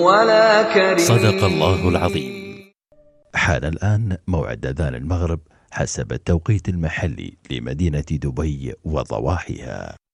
ولا كريم. صدق الله العظيم. حان الآن موعد أذان المغرب حسب التوقيت المحلي لمدينة دبي وضواحيها.